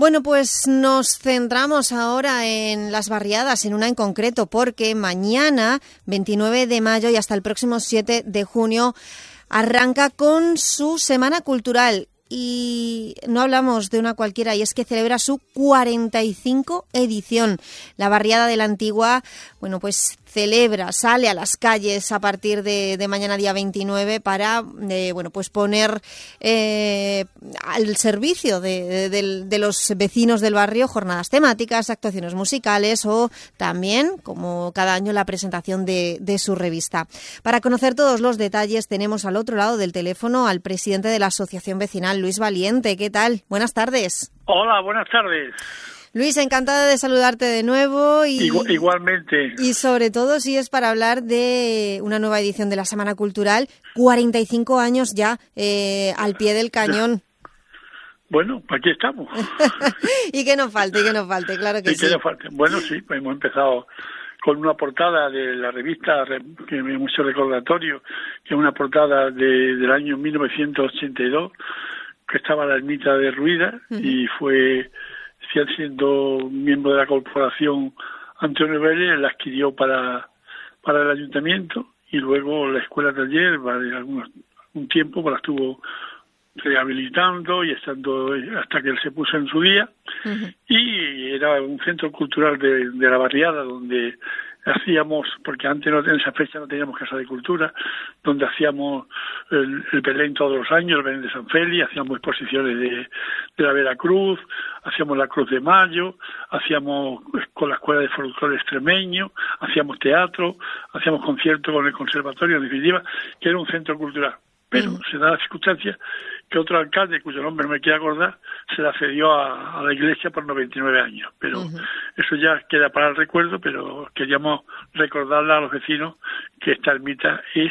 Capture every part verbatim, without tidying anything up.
Bueno, pues nos centramos ahora en las barriadas, en una en concreto, porque mañana, veintinueve de mayo y hasta el próximo siete de junio, arranca con su Semana Cultural. Y no hablamos de una cualquiera, y es que celebra su cuarenta y cinco edición. La barriada de la Antigua, bueno, pues celebra, sale a las calles a partir de, de mañana día veintinueve para, eh, bueno, pues poner eh, al servicio de, de, de los vecinos del barrio jornadas temáticas, actuaciones musicales o también, como cada año, la presentación de, de su revista. Para conocer todos los detalles tenemos al otro lado del teléfono al presidente de la Asociación Vecinal, Luis Valiente. ¿Qué tal? Buenas tardes. Hola, buenas tardes. Luis, encantada de saludarte de nuevo. Y, Igual, igualmente. Y sobre todo si es para hablar de una nueva edición de la Semana Cultural, cuarenta y cinco años ya eh, al pie del cañón. Bueno, aquí estamos. Y que no falte, y que no falte, claro que y sí. Que no falte. Bueno, sí, pues hemos empezado con una portada de la revista, que me mucho recordatorio, que es una portada de, del año mil novecientos ochenta y dos, que estaba la ermita derruida, uh-huh. y fue... siendo miembro de la corporación Antonio Vélez, la adquirió para para el ayuntamiento, y luego la escuela taller, vale, algún, algún tiempo pues la estuvo rehabilitando y estando hasta que él se puso en su día, uh-huh. y era un centro cultural de, de la barriada donde hacíamos, porque antes no, en esa fecha no teníamos casa de cultura, donde hacíamos el, el Belén todos los años, el Belén de San Félix, hacíamos exposiciones de, de la Veracruz, hacíamos la Cruz de Mayo, hacíamos con la Escuela de Folclore Extremeño, hacíamos teatro, hacíamos conciertos con el Conservatorio, en definitiva, que era un centro cultural. Pero uh-huh. se da la circunstancia que otro alcalde, cuyo nombre no me quiero acordar, se la cedió a, a la iglesia por noventa y nueve años. Pero uh-huh. eso ya queda para el recuerdo, pero queríamos recordarle a los vecinos que esta ermita es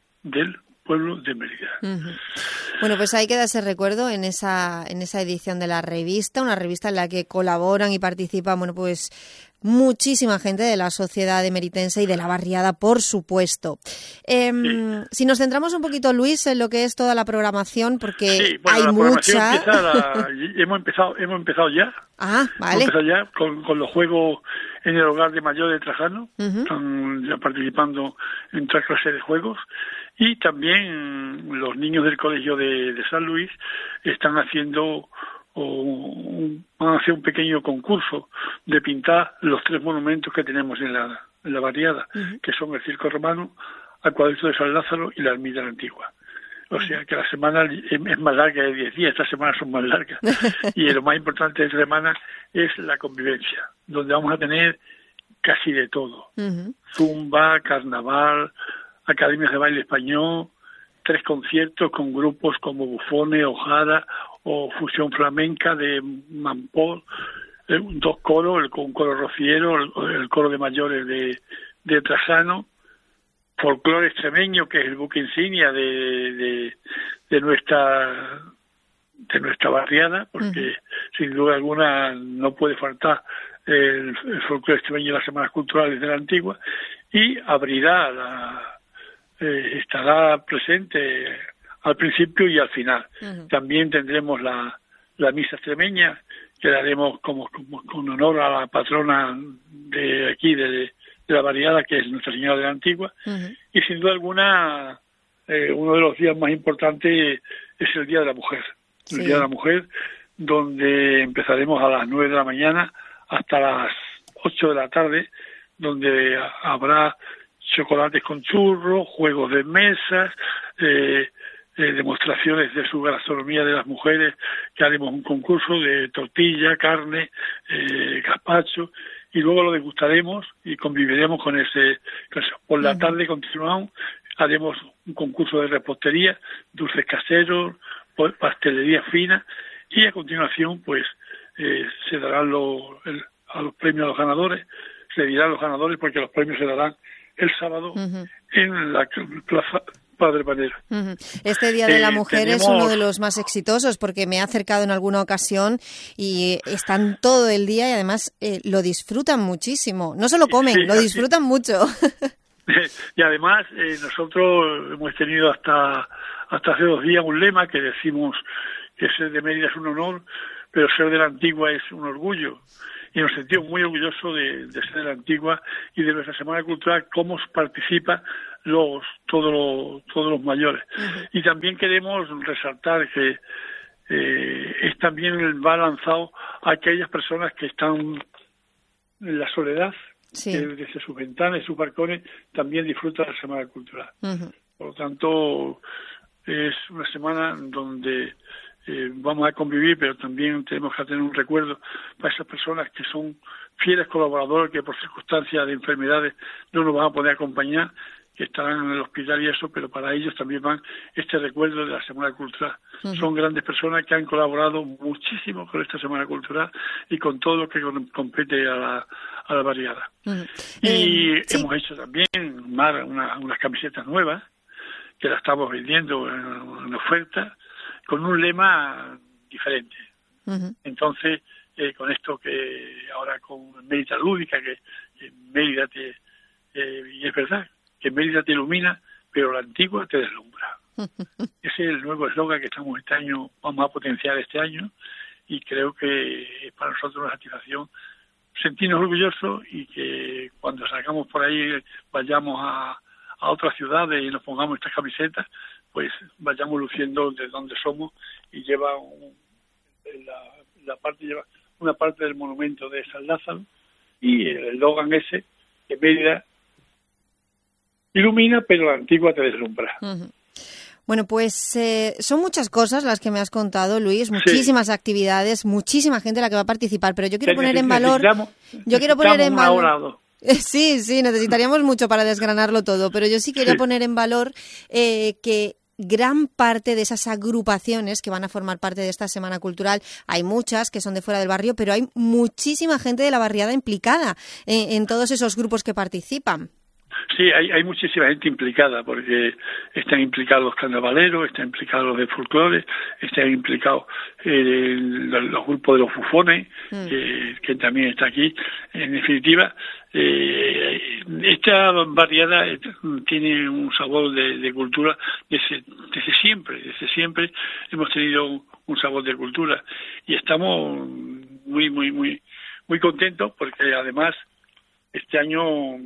del pueblo de Mérida. Uh-huh. Bueno, pues ahí queda ese recuerdo en esa en esa edición de la revista, una revista en la que colaboran y participan, bueno, pues muchísima gente de la sociedad emeritense y de la barriada, por supuesto. Eh, sí. Si nos centramos un poquito, Luis, en lo que es toda la programación, porque sí, bueno, hay la mucha... La, hemos empezado hemos empezado ya. Ah, vale. Hemos empezado ya con, con los juegos en el hogar de Mayor de Trajano. Uh-huh. Están ya participando en tres clases de juegos. Y también los niños del colegio de, de San Luis están haciendo o un, van a hacer un pequeño concurso de pintar los tres monumentos que tenemos en la, en la barriada, uh-huh. que son el Circo Romano, Acueducto de San Lázaro y la Ermita de la Antigua. O sea que la semana es más larga de diez días, estas semanas son más largas. Y lo más importante de esta semana es la convivencia, donde vamos a tener casi de todo. Uh-huh. Zumba, carnaval, academias de baile español, tres conciertos con grupos como Bufones, Ojara o Fusión Flamenca de Mampol, eh, dos coros, el, un coro rociero, el, el coro de mayores de, de Trajano, folclore extremeño, que es el buque insignia de, de, de nuestra de nuestra barriada, porque uh-huh. sin duda alguna no puede faltar el, el folclore extremeño en las semanas culturales de la Antigua, y abrirá la Eh, estará presente al principio y al final. Uh-huh. También tendremos la, la misa extremeña, que la haremos como, como con honor a la patrona de aquí, de, de la barriada, que es Nuestra Señora de la Antigua. Uh-huh. Y sin duda alguna, eh, uno de los días más importantes es el Día de la Mujer. Sí. El Día de la Mujer, donde empezaremos a las nueve de la mañana hasta las ocho de la tarde, donde habrá chocolates con churros, juegos de mesas, eh, eh, demostraciones de su gastronomía de las mujeres, que haremos un concurso de tortilla, carne, eh, gazpacho, y luego lo degustaremos y conviviremos con ese. Por la tarde continuamos, haremos un concurso de repostería, dulces caseros, pastelería fina, y a continuación pues eh, se darán los, el, a los premios a los ganadores, se dirán los ganadores porque los premios se darán el sábado uh-huh. en la Plaza Padre Panero. Uh-huh. Este Día de la eh, Mujer tenemos... es uno de los más exitosos, porque me he acercado en alguna ocasión y están todo el día y además eh, lo disfrutan muchísimo. No solo comen, sí, lo así. disfrutan mucho. Y además eh, nosotros hemos tenido hasta hasta hace dos días un lema que decimos que ser de Mérida es un honor, pero ser de la Antigua es un orgullo. Y nos sentimos muy orgullosos de, de ser de la Antigua y de nuestra Semana Cultural, cómo participa los todos los, todos los mayores. Uh-huh. Y también queremos resaltar que eh, es también va lanzado a aquellas personas que están en la soledad, sí. que desde sus ventanas y sus balcones también disfrutan de la Semana Cultural. Uh-huh. Por lo tanto, es una semana donde Eh, vamos a convivir, pero también tenemos que tener un recuerdo para esas personas que son fieles colaboradores, que por circunstancias de enfermedades no nos van a poder acompañar, que estarán en el hospital y eso, pero para ellos también van este recuerdo de la Semana Cultural. Uh-huh. Son grandes personas que han colaborado muchísimo con esta Semana Cultural y con todo lo que compete a la, a la barriada. Uh-huh. Y eh, hemos sí. hecho también una, una, unas camisetas nuevas, que las estamos vendiendo en, en oferta, con un lema diferente. Uh-huh. Entonces, eh, con esto que ahora con Mérida Lúdica, que, que Mérida te, eh, y es verdad, que Mérida te ilumina, pero la Antigua te deslumbra. Uh-huh. Ese es el nuevo eslogan que estamos este año, vamos a potenciar este año, y creo que es para nosotros una satisfacción sentirnos orgullosos y que cuando salgamos por ahí vayamos a, a otras ciudades y nos pongamos estas camisetas, pues vayamos luciendo de donde somos, y lleva un, la, la parte lleva una parte del monumento de San Lázaro y el eslogan ese que Mérida ilumina, pero la Antigua te deslumbra. Uh-huh. Bueno, pues eh, son muchas cosas las que me has contado, Luis, muchísimas sí. actividades, muchísima gente la que va a participar, pero yo quiero poner en valor, yo quiero poner en valor. Sí, sí, necesitaríamos mucho para desgranarlo todo, pero yo sí quería sí. poner en valor eh, que gran parte de esas agrupaciones que van a formar parte de esta Semana Cultural, hay muchas que son de fuera del barrio, pero hay muchísima gente de la barriada implicada en, en todos esos grupos que participan. Sí, hay, hay muchísima gente implicada, porque están implicados los carnavaleros, están implicados los de folclore, están implicados eh, los, los grupos de los bufones, mm. eh, que también está aquí. En definitiva, eh, esta barriada tiene un sabor de, de cultura desde, desde siempre, desde siempre hemos tenido un, un sabor de cultura, y estamos muy, muy, muy, muy contentos, porque además este año,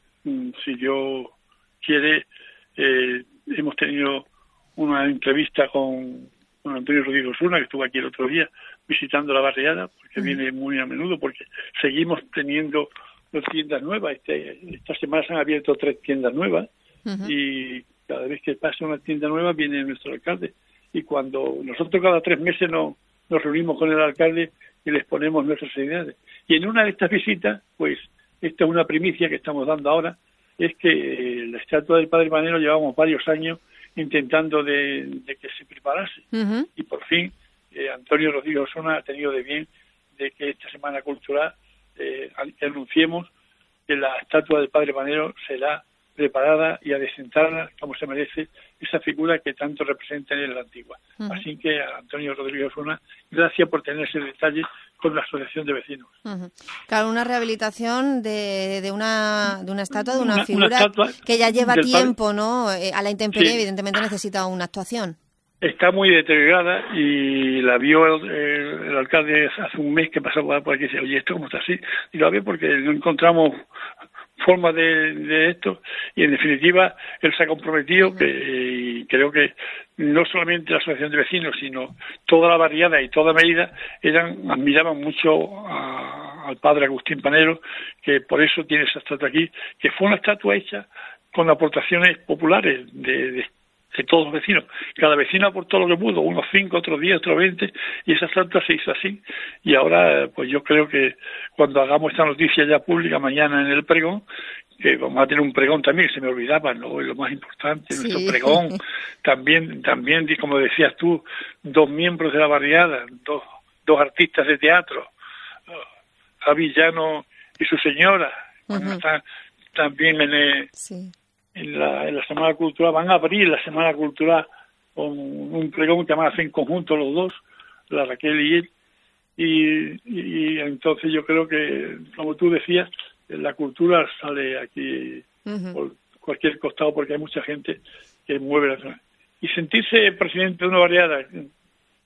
si Dios quiere, eh, hemos tenido una entrevista con, con Antonio Rodríguez Osuna, que estuvo aquí el otro día visitando la barriada, porque uh-huh. viene muy a menudo, porque seguimos teniendo dos tiendas nuevas. Este, esta semana se han abierto tres tiendas nuevas, uh-huh. y cada vez que pasa una tienda nueva viene nuestro alcalde, y cuando nosotros cada tres meses nos, nos reunimos con el alcalde y les ponemos nuestras ideas. Y en una de estas visitas, pues esta es una primicia que estamos dando ahora, es que eh, la estatua del Padre Manero llevamos varios años intentando de, de que se preparase, uh-huh. y por fin eh, Antonio Rodríguez Osuna ha tenido de bien de que esta Semana Cultural eh, anunciemos que la estatua del Padre Manero será preparada y adecentada como se merece esa figura que tanto representa en la Antigua. Uh-huh. Así que a Antonio Rodríguez Osuna, gracias por tener ese detalle con la Asociación de Vecinos. Uh-huh. Claro, una rehabilitación de, de una de una estatua, de una, una figura una estatua que ya lleva tiempo, ¿no? Eh, a la intemperie, sí. evidentemente necesita una actuación. Está muy deteriorada, y la vio el, el, el alcalde hace un mes que pasó por aquí y dice, oye, ¿esto cómo está así? Y lo ve porque no encontramos forma de, de esto, y en definitiva él se ha comprometido, uh-huh. que, y creo que no solamente la Asociación de Vecinos, sino toda la barriada y toda Mérida eran, admiraban mucho a, al padre Agustín Panero, que por eso tiene esa estatua aquí, que fue una estatua hecha con aportaciones populares de, de de todos los vecinos. Cada vecino aportó lo que pudo, unos cinco, otros diez, otros veinte, y esa estatua se hizo así. Y ahora, pues yo creo que cuando hagamos esta noticia ya pública mañana en el pregón, que vamos a tener un pregón también, que se me olvidaba, ¿no? Lo más importante, sí. Nuestro pregón, también, también, como decías tú, dos miembros de la barriada, dos, dos artistas de teatro, Javi Llano y su señora, uh-huh. están también en el... Sí. En la, en la Semana Cultural, van a abrir la Semana Cultural con un pregón que van a hacer en conjunto los dos, la Raquel y él, y, y, y entonces yo creo que, como tú decías, la cultura sale aquí uh-huh. por cualquier costado, porque hay mucha gente que mueve la zona. Y sentirse presidente de una barriada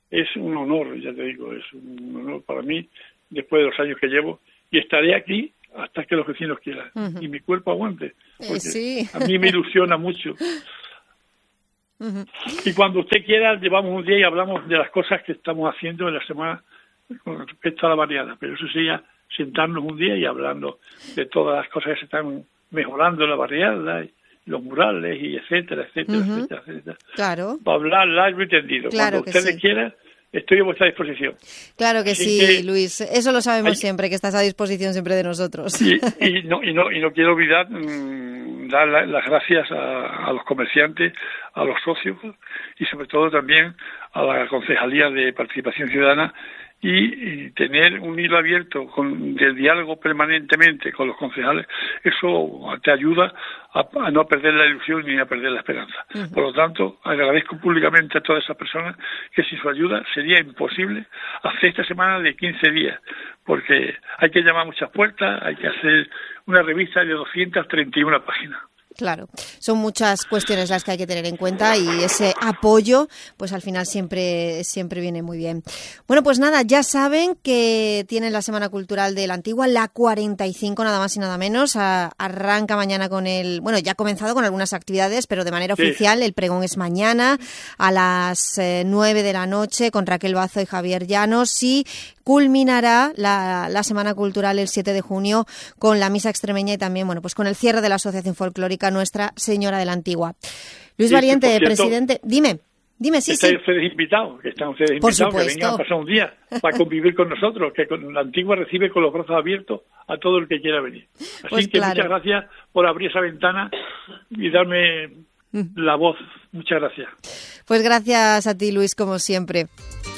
es un honor, ya te digo, es un honor para mí, después de los años que llevo, y estaré aquí hasta que los vecinos quieran, uh-huh. y mi cuerpo aguante, porque eh, sí. a mí me ilusiona mucho. Uh-huh. Y cuando usted quiera, llevamos un día y hablamos de las cosas que estamos haciendo en la semana con respecto a la barriada, pero eso sería sentarnos un día y hablando de todas las cosas que se están mejorando en la barriada, y los murales, y etcétera, etcétera, uh-huh. etcétera, etcétera. Claro. Para hablar largo y tendido. Claro Cuando ustedes sí. quieran, estoy a vuestra disposición. Claro que Así sí, que, Luis. Eso lo sabemos hay, siempre, que estás a disposición siempre de nosotros. Y, y, no, y, no, y no quiero olvidar mmm, dar la, las gracias a, a los comerciantes, a los socios y sobre todo también a la Concejalía de Participación Ciudadana y, y tener un hilo abierto con, de diálogo permanentemente con los concejales. Eso te ayuda a, a no perder la ilusión ni a perder la esperanza. Uh-huh. Por lo tanto, agradezco públicamente a todas esas personas que sin su ayuda sería imposible hacer esta semana de quince días, porque hay que llamar muchas puertas, hay que hacer una revista de doscientas treinta y una páginas. Claro, son muchas cuestiones las que hay que tener en cuenta y ese apoyo, pues al final siempre siempre viene muy bien. Bueno, pues nada, ya saben que tienen la Semana Cultural de la Antigua, la cuarenta y cinco, nada más y nada menos. A, arranca mañana con el... Bueno, ya ha comenzado con algunas actividades, pero de manera sí. oficial el pregón es mañana a las eh, nueve de la noche con Raquel Bazo y Javier Llanos y culminará la, la Semana Cultural el siete de junio con la misa extremeña y también, bueno, pues con el cierre de la Asociación Folclórica Nuestra Señora de la Antigua. Luis sí, Valiente, cierto, presidente, dime, dime, sí, están sí. ustedes invitados, que están ustedes invitados, que vengan a pasar un día para convivir con nosotros, que con la Antigua recibe con los brazos abiertos a todo el que quiera venir. Así pues que claro. muchas gracias por abrir esa ventana y darme la voz. Muchas gracias. Pues gracias a ti, Luis, como siempre.